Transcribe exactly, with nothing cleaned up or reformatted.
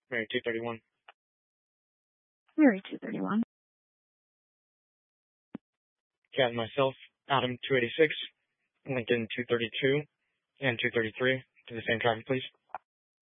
Mary two thirty-one. Mary two thirty-one. Cat and myself, Adam two eighty-six, Lincoln two thirty-two, and two thirty-three to the same traffic, please.